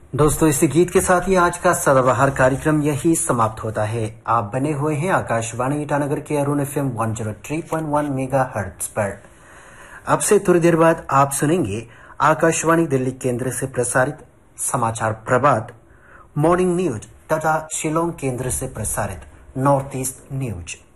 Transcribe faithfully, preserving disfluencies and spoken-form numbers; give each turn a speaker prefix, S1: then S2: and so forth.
S1: दोस्तों, इसी गीत के साथ ही आज का सदाबहार कार्यक्रम यही समाप्त होता है। आप बने हुए हैं आकाशवाणी ईटानगर के Arun F M one zero three point one mega hertz पर। अब से थोड़ी देर बाद आप सुनेंगे आकाशवाणी दिल्ली केंद्र से प्रसारित समाचार प्रभात, मॉर्निंग न्यूज तथा शिलोंग केंद्र से प्रसारित नॉर्थ ईस्ट न्यूज।